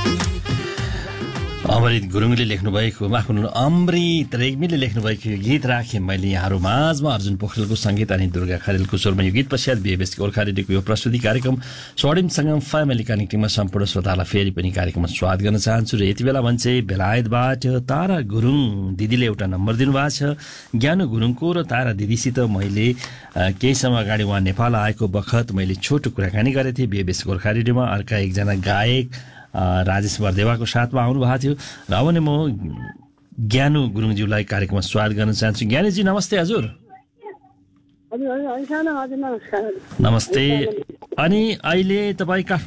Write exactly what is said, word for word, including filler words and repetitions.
अमृत गुरुङले लेख्नुभएको माफ गर्नु अमृत रेग्मीले लेख्नुभएको यो गीत राखेँ मैले यहाँहरू माझमा अर्जुन पोखरेलको सङ्गीत अनि दुर्गा खरेलको स्वरमा यो गीत पश्चात बिएबएस गोर्खा रेडियोको यो प्रस्तुति कार्यक्रम स्वर्णिमसँग फ्यामिली कनेक्टिङमा सम्पूर्ण श्रोतालाई फेरि पनि कार्यक्रममा स्वागत गर्न चाहन्छु र यति बेला भन्छ बेलायतबाट तारा गुरुङ दिदीले एउटा नम्बर दिनुभएको छ। ज्ञानु गुरुङको र तारा दिदीसित मैले केही समय अगाडि उहाँ नेपाल आएको बखत मैले छोटो कुराकानी गरेको थिएँ बिएबएस गोर्खा रेडियोमा। अर्का एकजना गायक राजेश बरदेवाको साथमा आउनु भएको थियो र अब नै म ज्ञानु गुरुङज्यूलाई कार्यक्रममा स्वागत गर्न चाहन्छु। ज्ञानुजी नमस्ते। हजुर नमस्कार। नमस्ते। अनि अहिले तपाईँ काठमाडौँ